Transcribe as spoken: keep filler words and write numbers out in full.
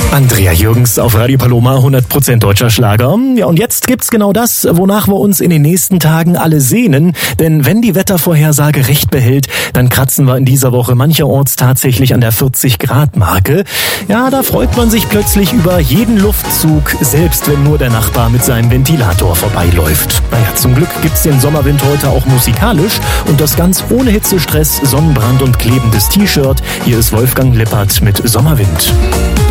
Andrea Jürgens auf Radio Paloma, hundert Prozent deutscher Schlager. Ja, und jetzt gibt's genau das, wonach wir uns in den nächsten Tagen alle sehnen. Denn wenn die Wettervorhersage recht behält, dann kratzen wir in dieser Woche mancherorts tatsächlich an der vierzig Grad Marke. Ja, da freut man sich plötzlich über jeden Luftzug, selbst wenn nur der Nachbar mit seinem Ventilator vorbeiläuft. Naja, zum Glück gibt's den Sommerwind heute auch musikalisch und das ganz ohne Hitzestress, Sonnenbrand und klebendes T-Shirt. Hier ist Wolfgang Lippert mit Sommerwind.